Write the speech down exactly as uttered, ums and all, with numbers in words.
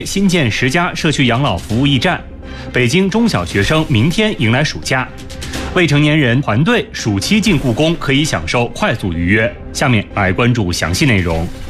新建十家社区养老服务驿站，北京中小学生明天迎来暑假，未成年人团队暑期进故宫可以享受快速预约。下面来关注详细内容。